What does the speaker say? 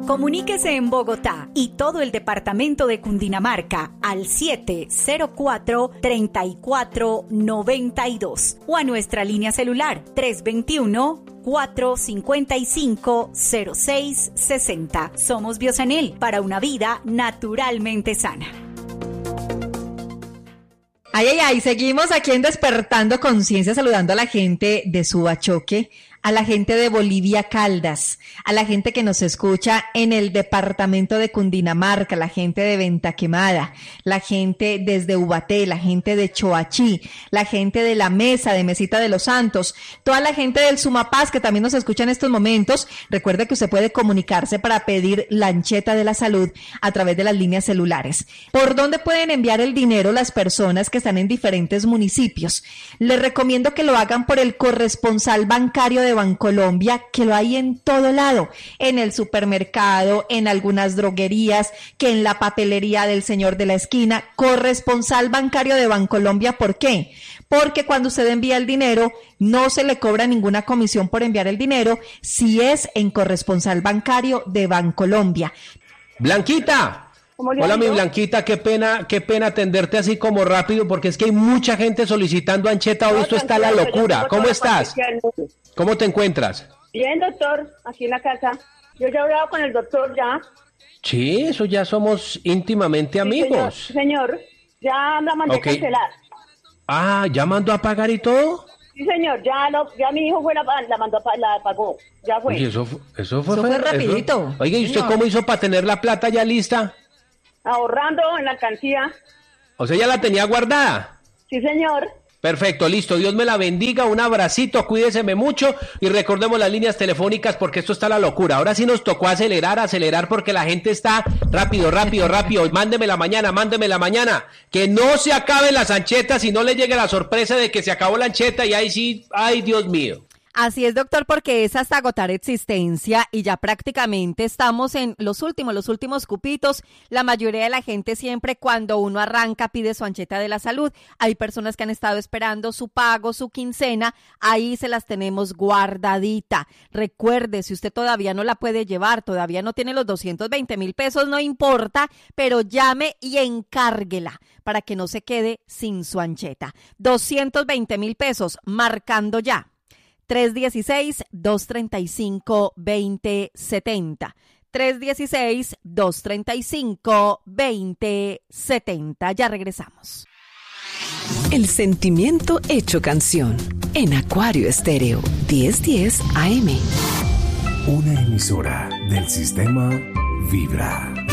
Comuníquese en Bogotá y todo el departamento de Cundinamarca al 704-3492 o a nuestra línea celular 321-455-0660. Somos Biosanel, para una vida naturalmente sana. Ay, seguimos aquí en Despertando Conciencia, saludando a la gente de Subachoque, a la gente de Bolivia Caldas, a la gente que nos escucha en el departamento de Cundinamarca, la gente de Venta Quemada, la gente desde Ubaté, la gente de Choachí, la gente de La Mesa, de Mesita de los Santos, toda la gente del Sumapaz que también nos escucha en estos momentos. Recuerde que usted puede comunicarse para pedir la ancheta de la salud a través de las líneas celulares. ¿Por dónde pueden enviar el dinero las personas que están en diferentes municipios? Les recomiendo que lo hagan por el corresponsal bancario de Bancolombia, que lo hay en todo lado, en el supermercado, en algunas droguerías, que en la papelería del señor de la esquina. Corresponsal bancario de Bancolombia, ¿por qué? Porque cuando usted envía el dinero, no se le cobra ninguna comisión por enviar el dinero, si es en corresponsal bancario de Bancolombia. Blanquita. Hola, mi Blanquita, qué pena atenderte así como rápido, porque es que hay mucha gente solicitando ancheta. Hoy esto está la locura. ¿Cómo estás? ¿Cómo te encuentras? Bien, doctor, aquí en la casa. Yo ya he hablado con el doctor, ya. Sí, eso ya somos íntimamente amigos. Sí, señor, ya la mandé a cancelar. Ah, ¿ya mandó a pagar y todo? Sí, señor, ya mi hijo la mandó, la pagó, ya fue. Oye, eso fue rapidito. Oiga, ¿y usted cómo hizo para tener la plata ya lista? Ahorrando en la alcancía. O sea, ¿ya la tenía guardada? Sí, señor. Perfecto, listo. Dios me la bendiga. Un abracito, cuídeseme mucho y recordemos las líneas telefónicas porque esto está la locura. Ahora sí nos tocó acelerar porque la gente está rápido. Mándeme la mañana. Que no se acaben las anchetas y no le llegue la sorpresa de que se acabó la ancheta y ahí sí, ay, Dios mío. Así es, doctor, porque es hasta agotar existencia y ya prácticamente estamos en los últimos cupitos. La mayoría de la gente siempre cuando uno arranca pide su ancheta de la salud. Hay personas que han estado esperando su pago, su quincena, ahí se las tenemos guardadita. Recuerde, si usted todavía no la puede llevar, todavía no tiene los 220,000 pesos, no importa, pero llame y encárguela para que no se quede sin su ancheta. 220,000 pesos, marcando ya. 316-235-2070. 316-235-2070. Ya regresamos. El sentimiento hecho canción. En Acuario Estéreo, 1010 AM. Una emisora del sistema Vibra.